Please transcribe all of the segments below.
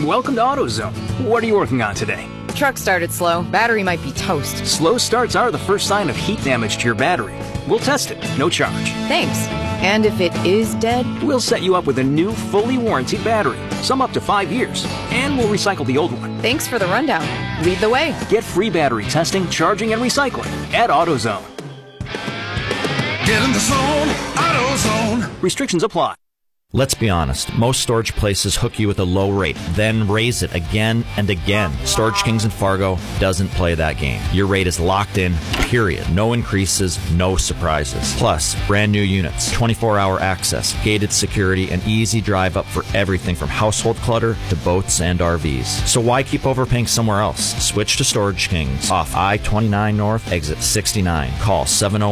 Welcome to AutoZone. What are you working on today? Truck started slow. Battery might be toast. Slow starts are the first sign of heat damage to your battery. We'll test it, no charge. Thanks. And if it is dead? We'll set you up with a new, fully warranted battery, some up to 5 years, and we'll recycle the old one. Thanks for the rundown. Lead the way. Get free battery testing, charging, and recycling at AutoZone. Get in the zone, AutoZone. Restrictions apply. Let's be honest, most storage places hook you with a low rate, then raise it again and again. Storage Kings in Fargo doesn't play that game. Your rate is locked in, period. No increases, no surprises. Plus, brand new units, 24-hour access, gated security, and easy drive up for everything from household clutter to boats and RVs. So why keep overpaying somewhere else? Switch to Storage Kings off I-29 North, exit 69. Call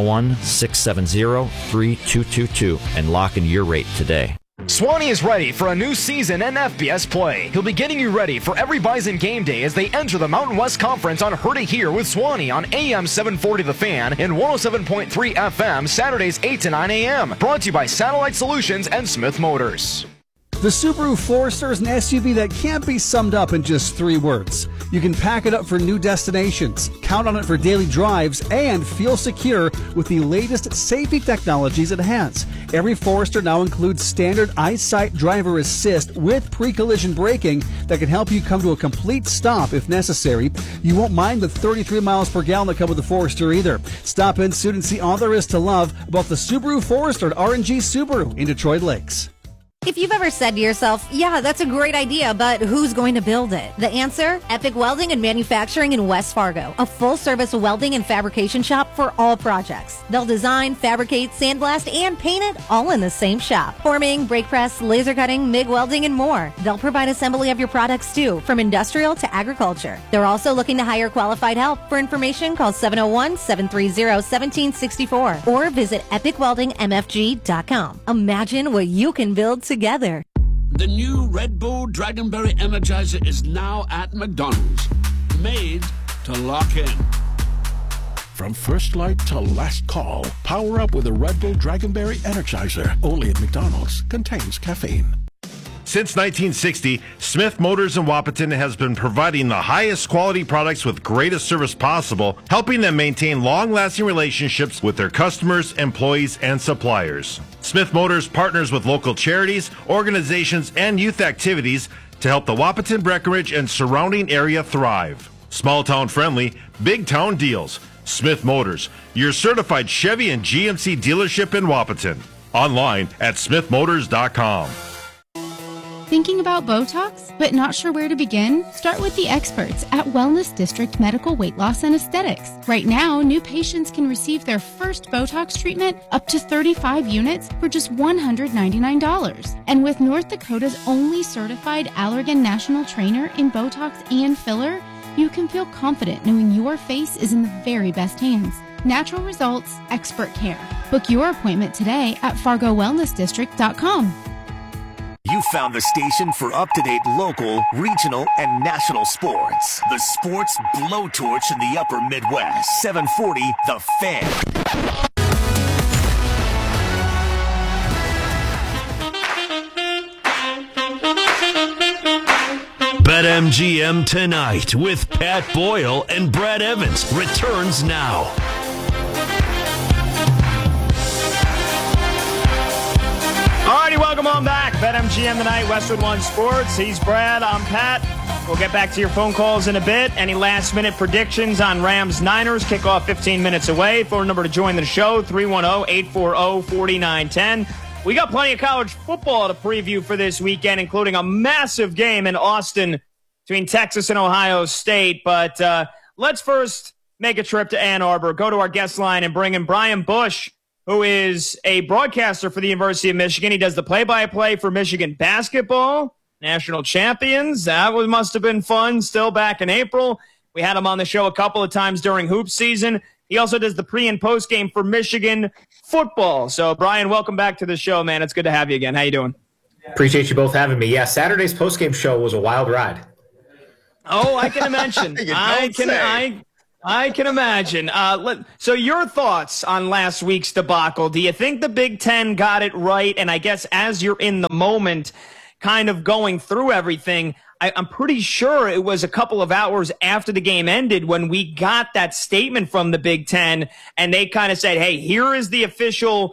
701-670-3222 and lock in your rate today. Swanee is ready for a new season in FBS play. He'll be getting you ready for every Bison game day as they enter the Mountain West Conference on Heard It Here with Swanee on AM 740 The Fan and 107.3 FM Saturdays 8 to 9 a.m. Brought to you by Satellite Solutions and Smith Motors. The Subaru Forester is an SUV that can't be summed up in just 3 words. You can pack it up for new destinations, count on it for daily drives, and feel secure with the latest safety technologies it has. Every Forester now includes standard EyeSight driver assist with pre-collision braking that can help you come to a complete stop if necessary. You won't mind the 33 miles per gallon that come with the Forester either. Stop in soon and see all there is to love about the Subaru Forester at R&G Subaru in Detroit Lakes. If you've ever said to yourself, yeah, that's a great idea, but who's going to build it? The answer? Epic Welding and Manufacturing in West Fargo, a full-service welding and fabrication shop for all projects. They'll design, fabricate, sandblast, and paint it all in the same shop. Forming, brake press, laser cutting, MIG welding, and more. They'll provide assembly of your products too, from industrial to agriculture. They're also looking to hire qualified help. For information, call 701-730-1764 or visit epicweldingmfg.com. Imagine what you can build together. The new Red Bull Dragonberry Energizer is now at McDonald's. Made to lock in. From first light to last call, power up with a Red Bull Dragonberry Energizer. Only at McDonald's. Contains caffeine. Since 1960, Smith Motors in Wahpeton has been providing the highest quality products with greatest service possible, helping them maintain long-lasting relationships with their customers, employees, and suppliers. Smith Motors partners with local charities, organizations, and youth activities to help the Wahpeton, Breckenridge, and surrounding area thrive. Small town friendly, big town deals. Smith Motors, your certified Chevy and GMC dealership in Wahpeton. Online at smithmotors.com. Thinking about Botox, but not sure where to begin? Start with the experts at Wellness District Medical Weight Loss and Aesthetics. Right now, new patients can receive their first Botox treatment up to 35 units for just $199. And with North Dakota's only certified Allergan National Trainer in Botox and filler, you can feel confident knowing your face is in the very best hands. Natural results, expert care. Book your appointment today at FargoWellnessDistrict.com. You found the station for up-to-date local, regional, and national sports. The Sports Blowtorch in the Upper Midwest. 740 The Fan. BetMGM Tonight with Pat Boyle and Brad Evans returns now. Alrighty, welcome on back. BetMGM Tonight, Westwood One Sports. He's Brad, I'm Pat. We'll get back to your phone calls in a bit. Any last-minute predictions on Rams-Niners? Kickoff 15 minutes away. Phone number to join the show, 310-840-4910. We got plenty of college football to preview for this weekend, including a massive game in Austin between Texas and Ohio State. But let's first make a trip to Ann Arbor, go to our guest line, and bring in Brian Bush, who is a broadcaster for the University of Michigan. He does the play-by-play for Michigan basketball, national champions. That must have been fun still back in April. We had him on the show a couple of times during hoop season. He also does the pre- and post-game for Michigan football. So, Brian, welcome back to the show, man. It's good to have you again. How you doing? Appreciate you both having me. Yeah, Saturday's post-game show was a wild ride. Oh, I can imagine. I can imagine. So your thoughts on last week's debacle. Do you think the Big Ten got it right? And I guess as you're in the moment, kind of going through everything, I'm pretty sure it was a couple of hours after the game ended when we got that statement from the Big Ten, and they kind of said, hey, here is the official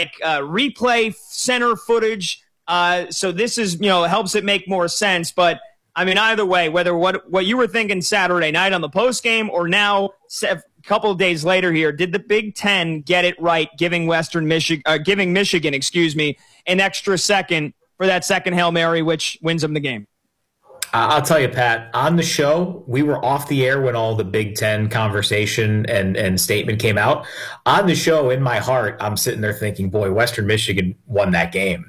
replay center footage. So this is, helps it make more sense. But I mean, either way, whether what you were thinking Saturday night on the post game or now a couple of days later here, did the Big Ten get it right, giving Michigan, an extra second for that second Hail Mary, which wins them the game? I'll tell you, Pat, on the show, we were off the air when all the Big Ten conversation and statement came out. On the show, in my heart, I'm sitting there thinking, boy, Western Michigan won that game.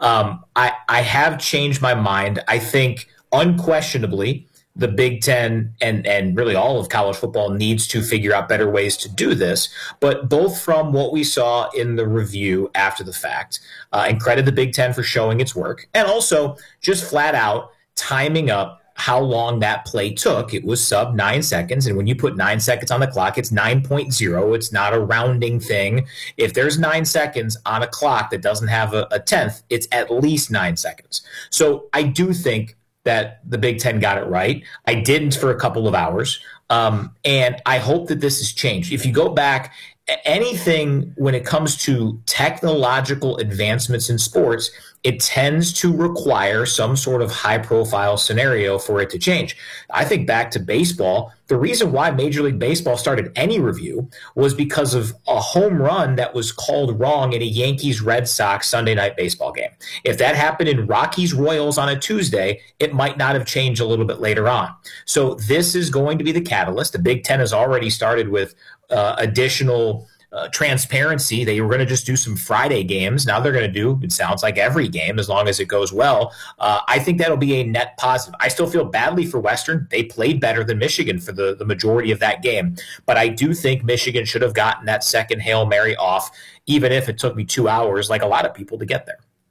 I have changed my mind. I think unquestionably the Big Ten and really all of college football needs to figure out better ways to do this. But both from what we saw in the review after the fact, and credit the Big Ten for showing its work, and also just flat out timing up how long that play took. It was sub 9 seconds. And when you put 9 seconds on the clock, it's 9.0. It's not a rounding thing. If there's 9 seconds on a clock that doesn't have a tenth, it's at least 9 seconds. So I do think that the Big Ten got it right. I didn't for a couple of hours. And I hope that this has changed. If you go back, anything when it comes to technological advancements in sports, it tends to require some sort of high-profile scenario for it to change. I think back to baseball. The reason why Major League Baseball started any review was because of a home run that was called wrong in a Yankees-Red Sox Sunday night baseball game. If that happened in Rockies-Royals on a Tuesday, it might not have changed a little bit later on. So this is going to be the catalyst. The Big Ten has already started with additional transparency. They were going to just do some Friday games. Now they're going to do, it sounds like, every game as long as it goes well. I think that'll be a net positive. I still feel badly for Western. They played better than Michigan for the majority of that game. But I do think Michigan should have gotten that second Hail Mary off, even if it took me 2 hours, like a lot of people, to get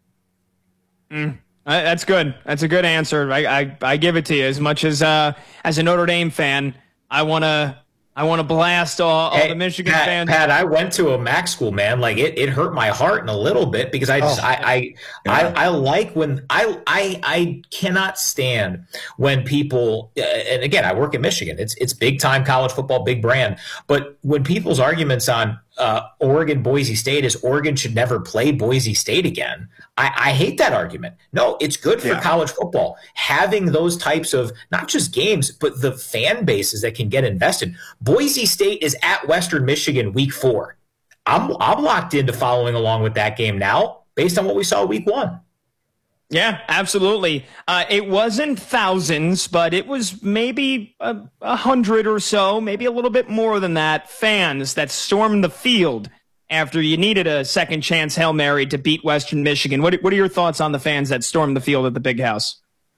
there. That's good. That's a good answer. I give it to you. As much as a Notre Dame fan, I want to blast all the Michigan fans. Pat, I went to a MAC school, man. Like it hurt my heart in a little bit because I like when I cannot stand when people, and again, I work in Michigan. It's big time college football, big brand. But when people's arguments on Oregon, Boise State is Oregon should never play Boise State again. I hate that argument. No, it's good for college football. Having those types of not just games, but the fan bases that can get invested. Boise State is at Western Michigan week 4. I'm locked into following along with that game now based on what we saw week 1. Yeah, absolutely. It wasn't thousands, but it was maybe 100 or so, maybe a little bit more than that, fans that stormed the field after you needed a second chance Hail Mary to beat Western Michigan. What are your thoughts on the fans that stormed the field at the Big House?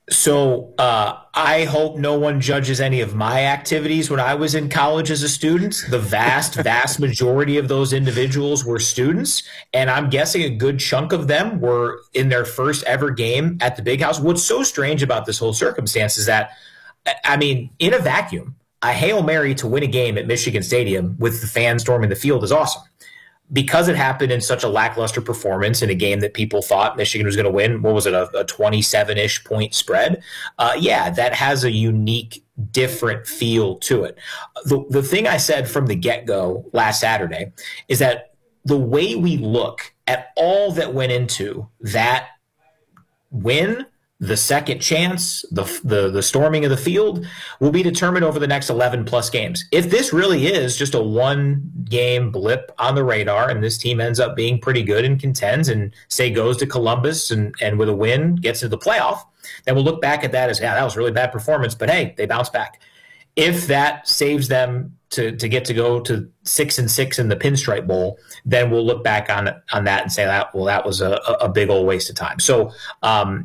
So I hope no one judges any of my activities when I was in college as a student. The vast majority of those individuals were students, and I'm guessing a good chunk of them were in their first ever game at the Big House. What's so strange about this whole circumstance is that, I mean, in a vacuum, a Hail Mary to win a game at Michigan Stadium with the fans storming the field is awesome. Because it happened in such a lackluster performance in a game that people thought Michigan was going to win, what was it, a 27-ish point spread? That has a unique, different feel to it. The thing I said from the get-go last Saturday is that the way we look at all that went into that win, the second chance, the storming of the field, will be determined over the next 11 plus games. If this really is just a one game blip on the radar and this team ends up being pretty good and contends and say goes to Columbus and with a win gets into the playoff, then we'll look back at that as, that was a really bad performance, but hey, they bounce back. If that saves them to get to go to 6-6 in the Pinstripe Bowl, then we'll look back on that and say that was a big old waste of time. So Kyle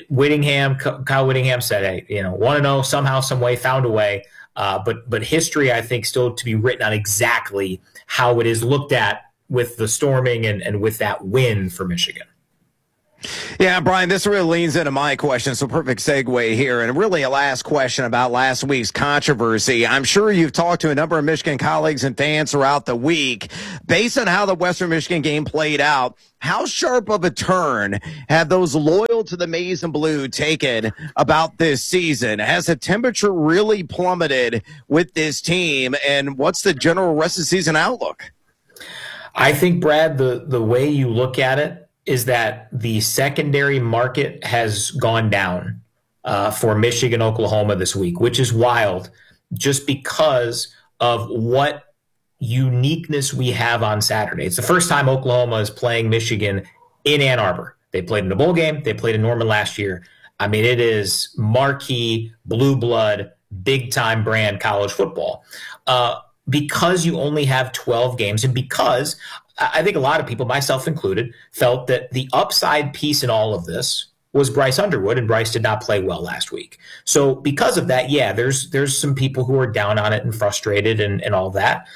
Whittingham said, hey, 1-0 somehow, some way, found a way. But history, I think, still to be written on exactly how it is looked at with the storming and with that win for Michigan. Yeah, Brian, this really leans into my question. So perfect segue here. And really a last question about last week's controversy. I'm sure you've talked to a number of Michigan colleagues and fans throughout the week. Based on how the Western Michigan game played out, how sharp of a turn have those loyal to the maize and blue taken about this season? Has the temperature really plummeted with this team? And what's the general rest of the season outlook? I think, Brad, the way you look at it is that the secondary market has gone down for Michigan, Oklahoma this week, which is wild just because of what uniqueness we have on Saturday. It's the first time Oklahoma is playing Michigan in Ann Arbor. They played in a bowl game. They played in Norman last year. I mean, it is marquee, blue blood, big-time brand college football. Because you only have 12 games and because I think a lot of people, myself included, felt that the upside piece in all of this was Bryce Underwood, and Bryce did not play well last week. So because of that, yeah, there's some people who are down on it and frustrated and all that.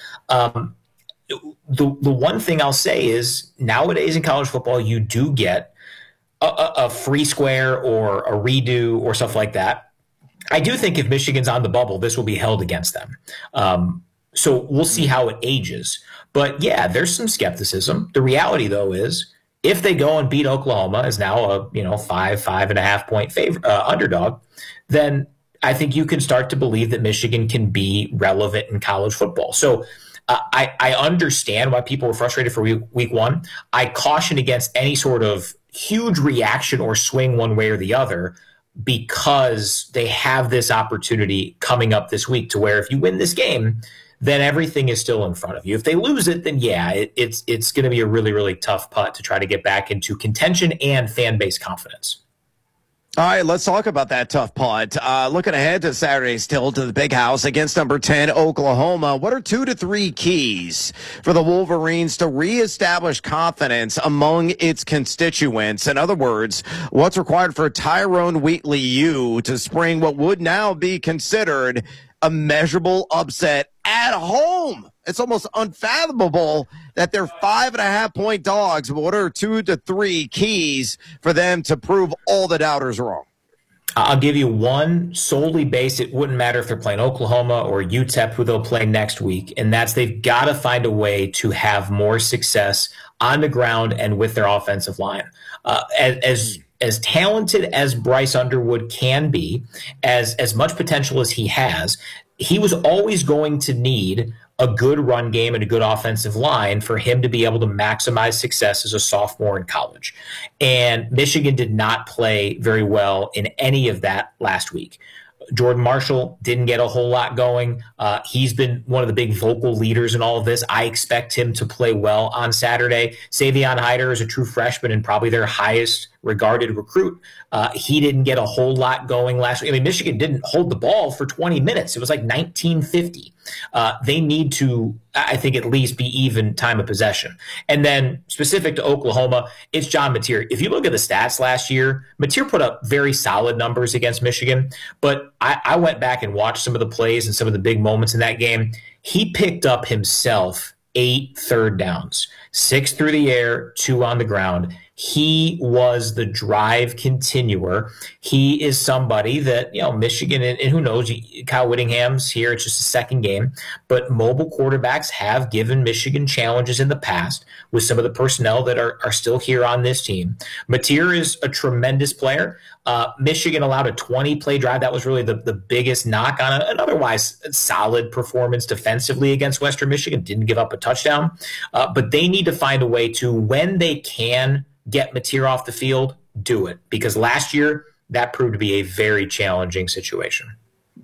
The one thing I'll say is nowadays in college football, you do get a free square or a redo or stuff like that. I do think if Michigan's on the bubble, this will be held against them. So we'll see how it ages. But yeah, there's some skepticism. The reality, though, is if they go and beat Oklahoma, is now a 5.5 point underdog, then I think you can start to believe that Michigan can be relevant in college football. So I understand why people were frustrated for week one. I caution against any sort of huge reaction or swing one way or the other, because they have this opportunity coming up this week to where if you win this game, then everything is still in front of you. If they lose it, then yeah, it's going to be a really, really tough putt to try to get back into contention and fan base confidence. All right, let's talk about that tough putt. Looking ahead to Saturday's tilt to the Big House against number 10 Oklahoma. What are 2 to 3 keys for the Wolverines to reestablish confidence among its constituents? In other words, what's required for Tyrone Wheatley U to spring what would now be considered a measurable upset at home? It's almost unfathomable that they're 5.5 point dogs. But what are 2 to 3 keys for them to prove all the doubters wrong? I'll give you one solely based. It wouldn't matter if they're playing Oklahoma or UTEP, who they'll play next week. And that's they've got to find a way to have more success on the ground and with their offensive line. As talented as Bryce Underwood can be, as much potential as he has, he was always going to need a good run game and a good offensive line for him to be able to maximize success as a sophomore in college. And Michigan did not play very well in any of that last week. Jordan Marshall didn't get a whole lot going. He's been one of the big vocal leaders in all of this. I expect him to play well on Saturday. Savion Hyder is a true freshman and probably their highest regarded recruit. He didn't get a whole lot going last week. I mean, Michigan didn't hold the ball for 20 minutes. It was like 1950. They need to, I think, at least be even time of possession. And then specific to Oklahoma, it's John Mateer. If you look at the stats last year, Mateer put up very solid numbers against Michigan. But I went back and watched some of the plays and some of the big moments in that game. He picked up himself 8 third downs, 6 through the air, 2 on the ground. He was the drive continuer. He is somebody that, Michigan, and who knows, Kyle Whittingham's here. It's just a second game. But mobile quarterbacks have given Michigan challenges in the past with some of the personnel that are still here on this team. Mateer is a tremendous player. Michigan allowed a 20-play drive. That was really the biggest knock on an otherwise solid performance defensively against Western Michigan. Didn't give up a touchdown. But they need to find a way to, when they can get Mateer off the field, do it. Because last year, that proved to be a very challenging situation.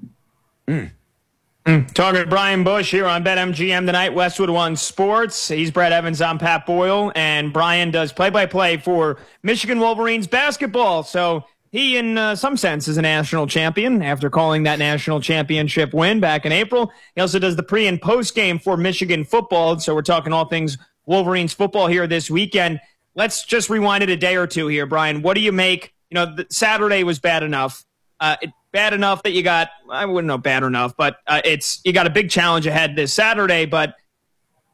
Talking to Brian Bush here on BetMGM tonight, Westwood One Sports. He's Brad Evans, I'm Pat Boyle, and Brian does play-by-play for Michigan Wolverines basketball. So he, in some sense, is a national champion after calling that national championship win back in April. He also does the pre- and post-game for Michigan football. So we're talking all things Wolverines football here this weekend. Let's just rewind it a day or two here, Brian. What do you make? Saturday was bad enough. Bad enough that you got, I wouldn't know bad enough, but you got a big challenge ahead this Saturday. But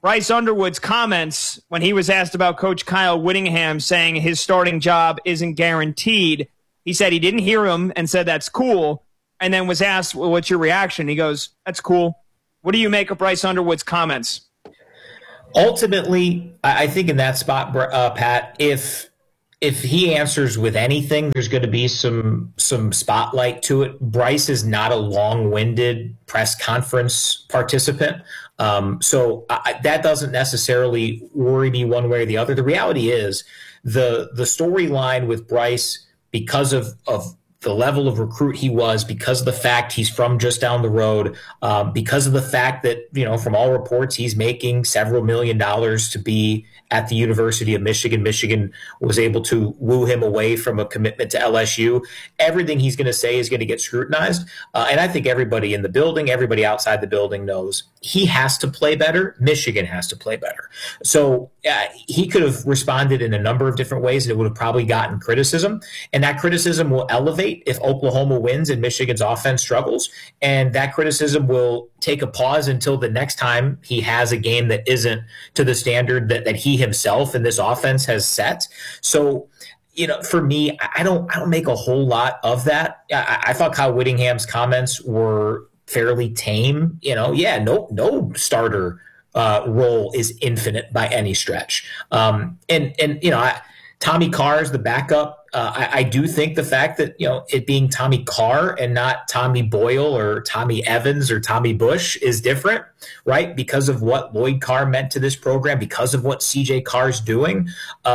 Bryce Underwood's comments when he was asked about Coach Kyle Whittingham saying his starting job isn't guaranteed. He said he didn't hear him and said that's cool, and then was asked, well, what's your reaction? He goes, that's cool. What do you make of Bryce Underwood's comments? Ultimately, I think in that spot, Pat, if he answers with anything, there's going to be some spotlight to it. Bryce is not a long-winded press conference participant. So that doesn't necessarily worry me one way or the other. The reality is the storyline with Bryce, because of the level of recruit he was, because of the fact he's from just down the road, because of the fact that, from all reports, he's making several $1 million to be at the University of Michigan. Michigan was able to woo him away from a commitment to LSU. Everything he's going to say is going to get scrutinized. And I think everybody in the building, everybody outside the building knows he has to play better. Michigan has to play better. So he could have responded in a number of different ways, and it would have probably gotten criticism. And that criticism will elevate if Oklahoma wins and Michigan's offense struggles. And that criticism will take a pause until the next time he has a game that isn't to the standard that he himself and this offense has set. So, for me, I don't make a whole lot of that. I thought Kyle Whittingham's comments were fairly tame. No starter role is infinite by any stretch. Tommy Carr is the backup. I do think the fact that, it being Tommy Carr and not Tommy Boyle or Tommy Evans or Tommy Bush is different, right? Because of what Lloyd Carr meant to this program, because of what CJ Carr's doing.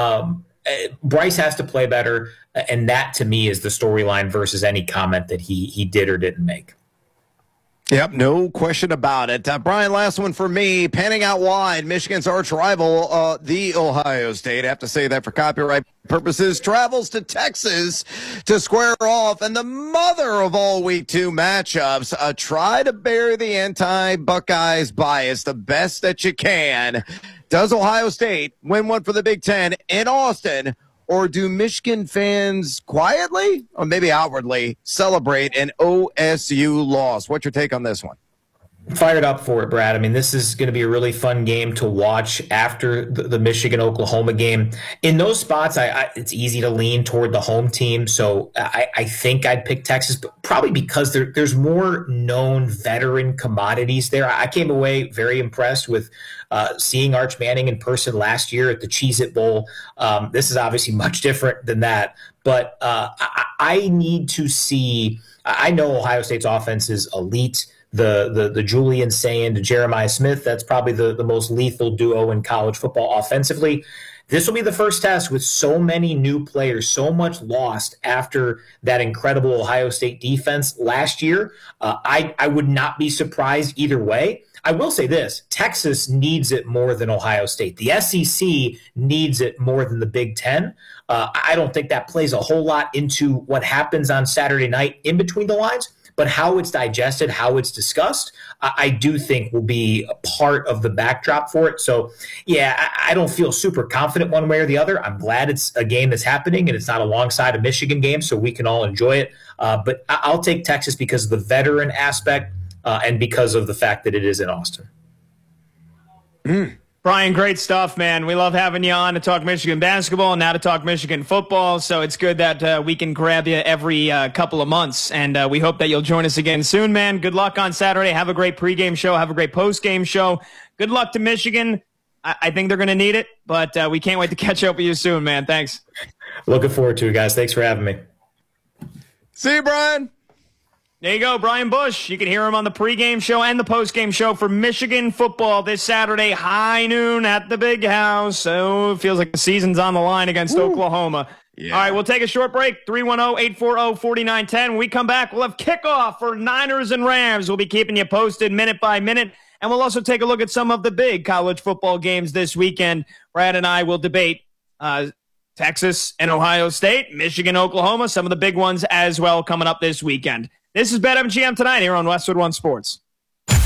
Bryce has to play better. And that to me is the storyline versus any comment that he did or didn't make. Yep, no question about it. Brian, last one for me. Panning out wide, Michigan's arch rival, the Ohio State, I have to say that for copyright purposes, travels to Texas to square off. And the mother of all Week 2 matchups, try to bury the anti-Buckeyes bias the best that you can. Does Ohio State win one for the Big Ten in Austin? Or do Michigan fans quietly, or maybe outwardly, celebrate an OSU loss? What's your take on this one? Fired up for it, Brad. I mean, this is going to be a really fun game to watch after the Michigan-Oklahoma game. In those spots, it's easy to lean toward the home team, so I think I'd pick Texas, but probably because there's more known veteran commodities there. I came away very impressed with seeing Arch Manning in person last year at the Cheez-It Bowl. This is obviously much different than that, but I need to see – I know Ohio State's offense is elite. The Julian Sand to Jeremiah Smith, that's probably the most lethal duo in college football offensively. This will be the first test with so many new players, so much lost after that incredible Ohio State defense last year. I would not be surprised either way. I will say this, Texas needs it more than Ohio State. The SEC needs it more than the Big Ten. I don't think that plays a whole lot into what happens on Saturday night in between the lines. But how it's digested, how it's discussed, I do think will be a part of the backdrop for it. So, yeah, I don't feel super confident one way or the other. I'm glad it's a game that's happening and it's not alongside a Michigan game, so we can all enjoy it. But I'll take Texas because of the veteran aspect and because of the fact that it is in Austin. Brian, great stuff, man. We love having you on to talk Michigan basketball and now to talk Michigan football. So it's good that we can grab you every couple of months. And we hope that you'll join us again soon, man. Good luck on Saturday. Have a great pregame show. Have a great postgame show. Good luck to Michigan. I think they're going to need it, but we can't wait to catch up with you soon, man. Thanks. Looking forward to it, guys. Thanks for having me. See you, Brian. There you go, Brian Bush. You can hear him on the pregame show and the postgame show for Michigan football this Saturday, high noon at the Big House. So it feels like the season's on the line against Oklahoma. Yeah. All right, we'll take a short break. 310-840-4910. When we come back, we'll have kickoff for Niners and Rams. We'll be keeping you posted minute by minute. And we'll also take a look at some of the big college football games this weekend. Brad and I will debate Texas and Ohio State, Michigan, Oklahoma, some of the big ones as well coming up this weekend. This is BetMGM Tonight here on Westwood One Sports.